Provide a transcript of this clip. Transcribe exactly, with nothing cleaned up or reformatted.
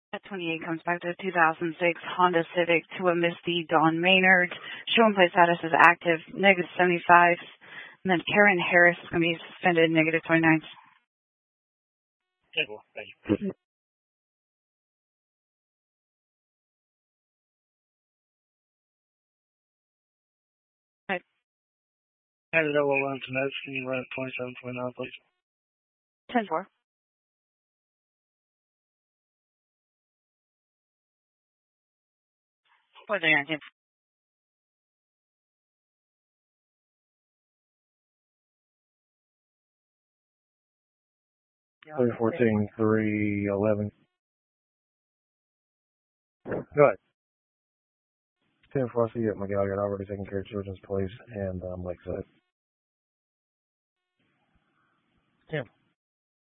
At twenty-eight comes back to two thousand six Honda Civic to a Misty Dawn Maynard. Showing plate status is active, negative seventy-five. And then Karen Harris is going to be suspended, negative twenty-nine. Okay, cool. Thank you. Right. And the double line to notes, can you run at twenty-seven twenty-nine, please? ten four. What are you three fourteen, three eleven. Go ahead. ten four, I see you at McGall. You're already taking care of Children's Place and um, Lakeside. ten